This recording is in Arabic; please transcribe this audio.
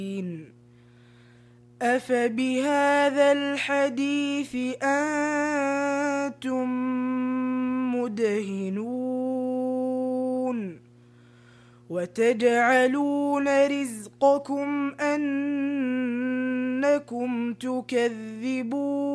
أفبهذا الحديث أنتم مدهنون وتجعلون رزقكم أنكم تكذبون